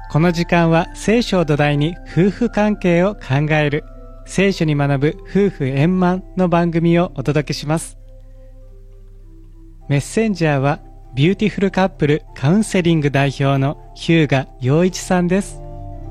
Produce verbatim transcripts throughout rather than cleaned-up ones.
この時間は聖書を土台に夫婦関係を考える聖書に学ぶ夫婦円満の番組をお届けします。メッセンジャーはビューティフルカップルカウンセリング代表の日向陽一さんです。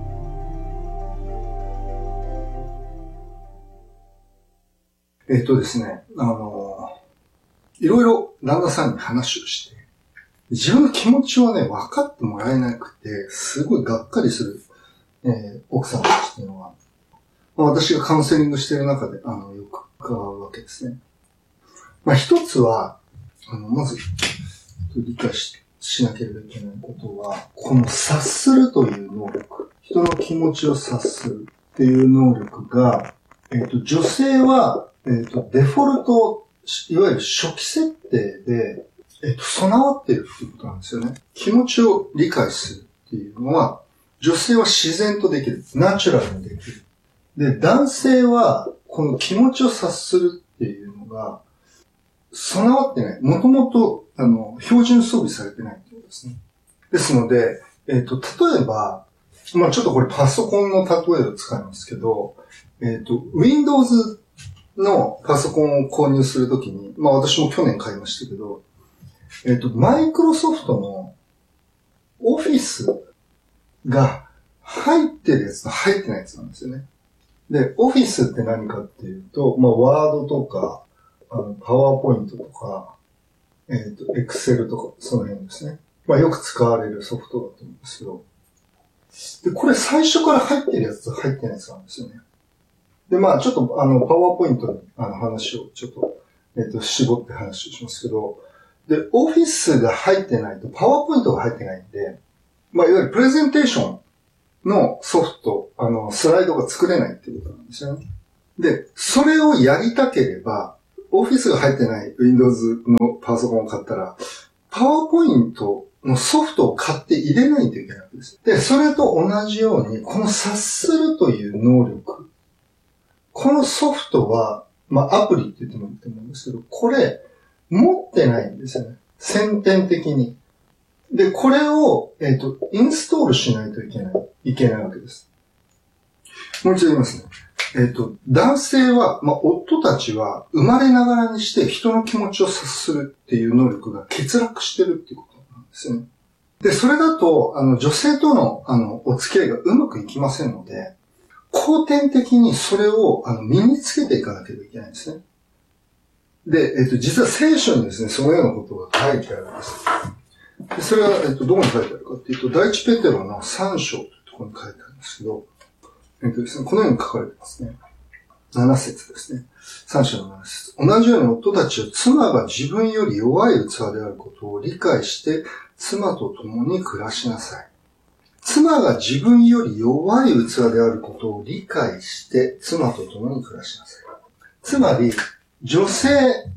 えっとですね、あの、いろいろ旦那さんに話をして、自分の気持ちをね、分かってもらえなくて、すごいがっかりする、えー、奥さんたちっていうのは、まあ、私がカウンセリングしている中で、あの、よく伺うわけですね。まあ、一つは、あの、まず、理解し、しなければいけないことは、この察するという能力、人の気持ちを察するっていう能力が、えっと、女性は、えっと、デフォルト、いわゆる初期設定で、えっと、備わっているっていうことなんですよね。気持ちを理解するっていうのは、女性は自然とできる。ナチュラルにできる。で、男性は、この気持ちを察するっていうのが、備わってない。もともと、あの、標準装備されてないってことですね。ですので、えっと、例えば、まあちょっとこれパソコンの例えを使いますけど、えっと、Windows のパソコンを購入するときに、まあ私も去年買いましたけど、えっと、マイクロソフトのオフィスが入ってるやつと入ってないやつなんですよね。で、オフィスって何かっていうと、まあ、ワードとか、あの、パワーポイントとか、えっと、エクセルとか、その辺ですね。まあ、よく使われるソフトだと思うんですけど。で、これ最初から入ってるやつと入ってないやつなんですよね。で、まあ、ちょっと、あの、パワーポイントに、あの、話を、ちょっと、えっと、絞って話をしますけど、で、オフィスが入ってないと、パワーポイントが入ってないんで、まあ、いわゆるプレゼンテーションのソフト、あの、スライドが作れないっていうことなんですよね。で、それをやりたければ、オフィスが入ってない Windows のパソコンを買ったら、パワーポイントのソフトを買って入れないといけないわけです。で、それと同じように、この察するという能力、このソフトは、まあ、アプリって言ってもいいと思うんですけど、これ、持ってないんですよね。先天的に。で、これを、えっと、インストールしないといけない、いけないわけです。もう一度言いますね。えっと、男性は、まあ、夫たちは、生まれながらにして人の気持ちを察するっていう能力が欠落してるっていうことなんですよね。で、それだと、あの、女性との、あの、お付き合いがうまくいきませんので、後天的にそれを、あの、身につけていかなければいけないんですね。で、えっと、実は聖書にですね、そのようなことが書いてあるんです。でそれは、えっと、どこに書いてあるかっていうと、第一ペテロのさん章というところに書いてあるんですけど、えっとですね、このように書かれてますね。なな節ですね。さん章のなな節。同じように夫たちは妻が自分より弱い器であることを理解して、妻と共に暮らしなさい。妻が自分より弱い器であることを理解して、妻と共に暮らしなさい。つまり、女性、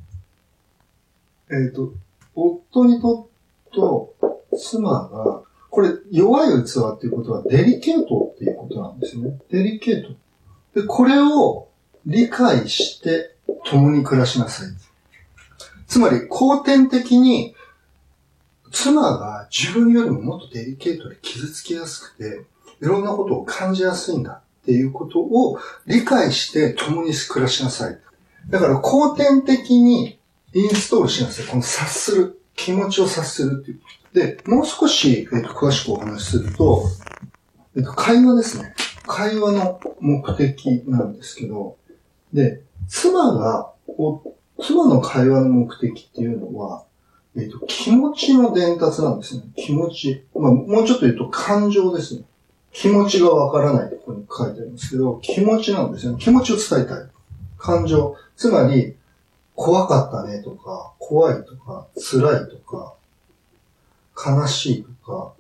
えっと、夫にとと妻が、これ弱い器っていうことはデリケートっていうことなんですね。デリケート。で、これを理解して共に暮らしなさい。つまり後天的に妻が自分よりももっとデリケートで傷つきやすくて、いろんなことを感じやすいんだっていうことを理解して共に暮らしなさい。だから後天的にインストールしなさい。この察する。気持ちを察するっていう。で、もう少し、えっと、詳しくお話しすると、えっと、会話ですね。会話の目的なんですけど、で、妻が、妻の会話の目的っていうのは、えっと、気持ちの伝達なんですね。気持ち。まあ、もうちょっと言うと感情ですね。気持ちがわからないところに書いてあるんですけど、気持ちなんですよね。気持ちを伝えたい。感情。つまり、怖かったねとか、怖いとか、辛いとか、悲しいとか、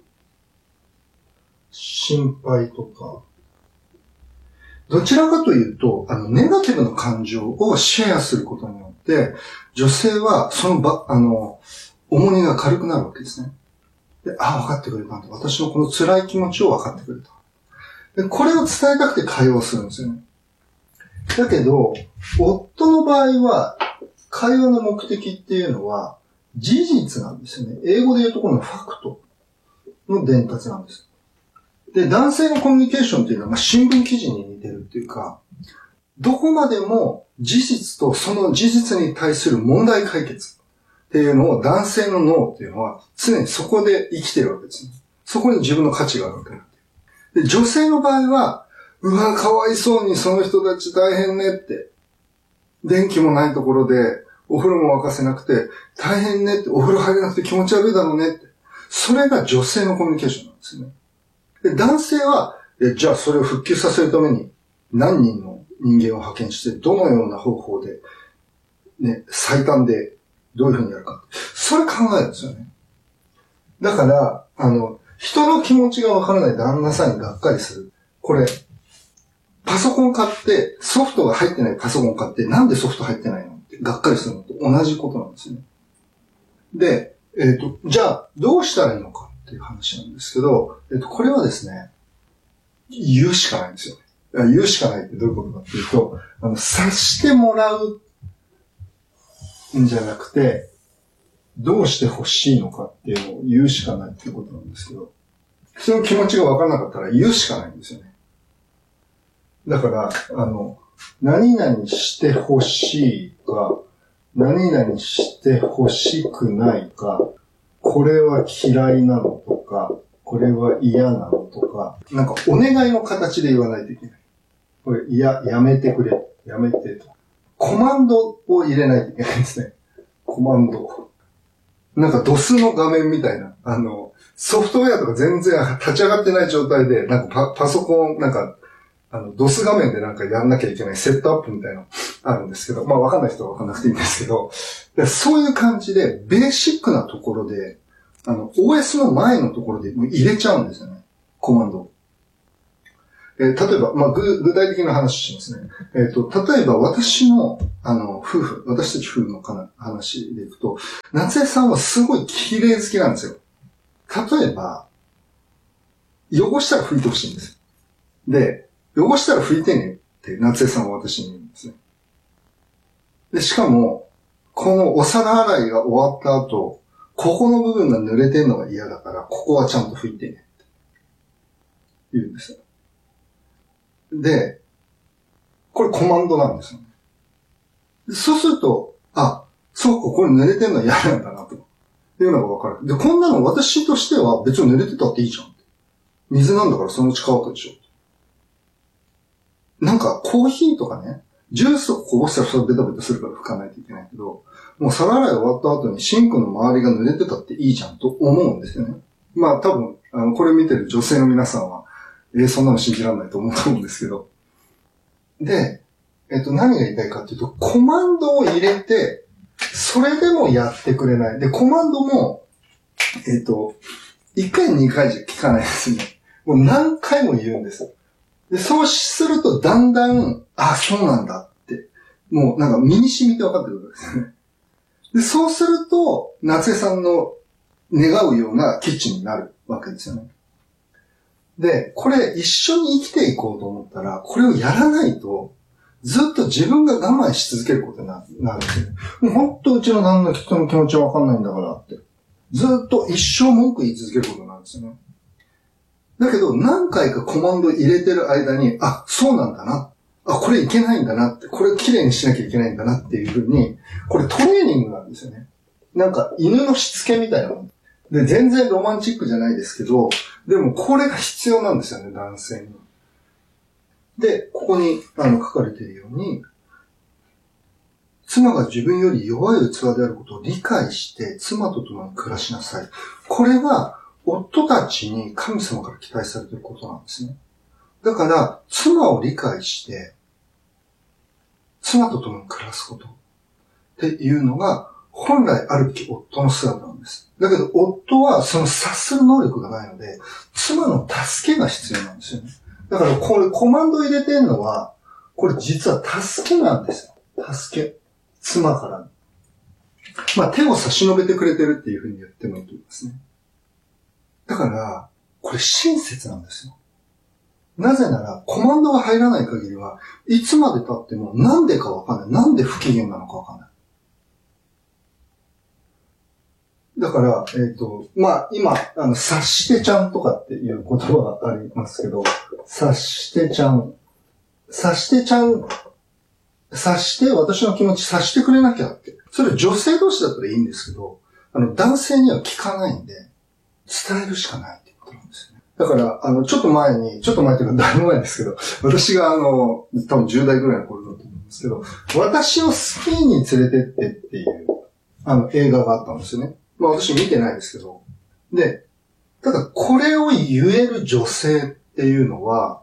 心配とか、どちらかというと、あの、ネガティブな感情をシェアすることによって、女性はそのば、あの、重荷が軽くなるわけですね。で、ああ、分かってくれたんだ。私のこの辛い気持ちを分かってくれた。で、これを伝えたくて会話をするんですよね。だけど、夫の場合は、会話の目的っていうのは、事実なんですよね。英語で言うとこのファクトの伝達なんです。 で、男性のコミュニケーションっていうのは、まあ、新聞記事に似てるっていうか、どこまでも事実とその事実に対する問題解決っていうのを男性の脳っていうのは常にそこで生きてるわけですね。そこに自分の価値があるわけなんで。で、女性の場合は、うわ、かわいそうにその人たち大変ねって。電気もないところでお風呂も沸かせなくて大変ねって、お風呂入れなくて気持ち悪いだろうねって。それが女性のコミュニケーションなんですよね。で、男性は、え、じゃあそれを復旧させるために何人の人間を派遣してどのような方法で、ね、最短でどういうふうにやるか。それ考えるんですよね。だから、あの、人の気持ちがわからない旦那さんにがっかりする。これ、パソコン買って、ソフトが入ってないパソコン買って、なんでソフト入ってないのってがっかりするのと同じことなんですよね。で、えっと、じゃあ、どうしたらいいのかっていう話なんですけど、えっと、これはですね、言うしかないんですよ。言うしかないってどういうことかっていうと、あの、察してもらうんじゃなくて、どうして欲しいのかっていうのを言うしかないっていうことなんですけど、その気持ちが分からなかったら言うしかないんですよね。だから、あの、何々して欲しいか、何々して欲しくないか、これは嫌いなのとか、これは嫌なのとか、なんかお願いの形で言わないといけない。これ、いや、やめてくれ。やめてと。コマンドを入れないといけないんですね。コマンド。なんかドスの画面みたいな。あの、ソフトウェアとか全然立ち上がってない状態で、なんかパ、パソコン、なんか、あの、ドス画面でなんかやんなきゃいけないセットアップみたいなのあるんですけど、まあわかんない人はわかんなくていいんですけど、そういう感じで、ベーシックなところで、あの、オーエス の前のところでもう入れちゃうんですよね。コマンド。えー、例えば、まあ、具、具体的な話しますね。えっと、例えば私の、あの、夫婦、私たち夫婦の話でいくと、夏江さんはすごい綺麗好きなんですよ。例えば、汚したら拭いてほしいんです。で、汚したら拭いてねって夏江さんは私に言うんですね。で、しかも、このお皿洗いが終わった後、ここの部分が濡れてんのが嫌だから、ここはちゃんと拭いてねって言うんですよ。で、これコマンドなんですよね。そうすると、あ、そうか、これ濡れてんの嫌なんだな、というのがわかる。で、こんなの私としては別に濡れてたっていいじゃんって。水なんだからそのうち乾くでしょ。なんかコーヒーとかね、ジュースとかこぼしたらそれベタベタするから拭かないといけないけど、もう皿洗い終わった後にシンクの周りが濡れてたっていいじゃんと思うんですよね。まあ多分、あの、これ見てる女性の皆さんは、えー、そんなの信じられないと思うと思うんですけど。で、えっと、何が言いたいかっていうと、コマンドを入れて、それでもやってくれない。で、コマンドも、えっと、いっかいにかいじゃ聞かないですね。もう何回も言うんです。で、そうするとだんだん、あ、そうなんだって、もうなんか身に染みて分かってくるわけですね。で、そうすると、夏江さんの願うようなキッチンになるわけですよね。で、これ一緒に生きていこうと思ったら、これをやらないと、ずっと自分が我慢し続けることになるんですよね。もう本当うちの旦那人の気持ちはわかんないんだからって。ずっと一生文句言い続けることなんですよね。だけど何回かコマンド入れてる間に、あ、そうなんだな。あ、これいけないんだなって。これ綺麗にしなきゃいけないんだなっていうふうに、これトレーニングなんですよね。なんか犬のしつけみたいなもん。で、全然ロマンチックじゃないですけど、でもこれが必要なんですよね、男性に。で、ここにあの書かれているように、妻が自分より弱い器であることを理解して、妻と共に暮らしなさい。これは、夫たちに神様から期待されていることなんですね。だから、妻を理解して、妻と共に暮らすことっていうのが、本来あるべき夫の姿なんです。だけど、夫はその察する能力がないので、妻の助けが必要なんですよね。だから、これコマンドを入れてるのは、これ実は助けなんですよ。助け。妻から。まあ、手を差し伸べてくれてるっていうふうに言ってもいいと思いますね。だから、これ親切なんですよ。なぜなら、コマンドが入らない限りは、いつまで経ってもなんでかわかんない。なんで不機嫌なのかわかんない。 だから、えっと、まあ、今、あの、察してちゃんとかっていう言葉がありますけど、察してちゃん。察してちゃん、察して私の気持ち察してくれなきゃって。それ女性同士だったらいいんですけど、あの、男性には聞かないんで、伝えるしかないってことなんですよね。だから、あの、ちょっと前に、ちょっと前というかだいぶ前ですけど、私があの、多分じゅう代ぐらいの頃だと思うんですけど、私をスキーに連れてってっていう、あの、映画があったんですよね。まあ私見てないですけど。で、ただこれを言える女性っていうのは、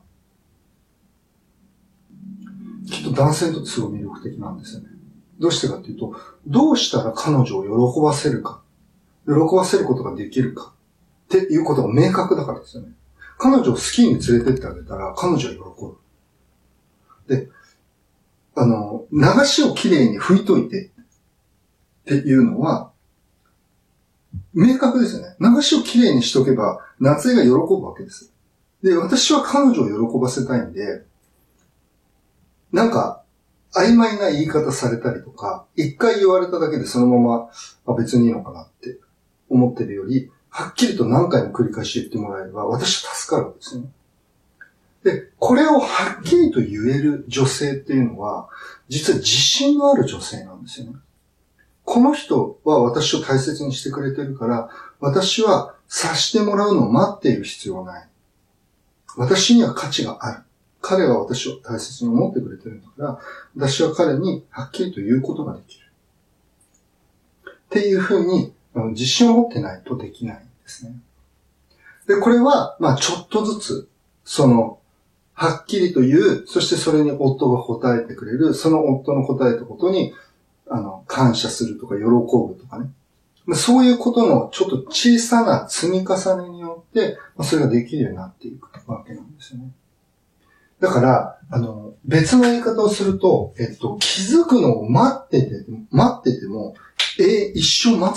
きっと男性にとってすごい魅力的なんですよね。どうしてかっていうと、どうしたら彼女を喜ばせるか、喜ばせることができるかっていうことが明確だからですよね。彼女をスキーに連れてってあげたら彼女は喜ぶ。で、あの、流しをきれいに拭いといてっていうのは、明確ですよね。流しをきれいにしとけば、夏江が喜ぶわけです。で、私は彼女を喜ばせたいんで、なんか、曖昧な言い方されたりとか、一回言われただけでそのまま、あ、別にいいのかなって思ってるより、はっきりと何回も繰り返し言ってもらえれば、私は助かるわけですよね。で、これをはっきりと言える女性っていうのは、実は自信のある女性なんですよね。この人は私を大切にしてくれてるから、私は察してもらうのを待っている必要はない。私には価値がある。彼は私を大切に思ってくれてるんだから、私は彼にはっきりと言うことができる。っていうふうに、自信を持ってないとできないんですね。で、これは、まあちょっとずつ、その、はっきりと言う、そしてそれに夫が答えてくれる、その夫の答えたことに、あの、感謝するとか喜ぶとかね。そういうことのちょっと小さな積み重ねによって、それができるようになっていくわけなんですよね。だから、あの、別の言い方をすると、えっと、気づくのを待ってて、待ってても、えー、一生待つ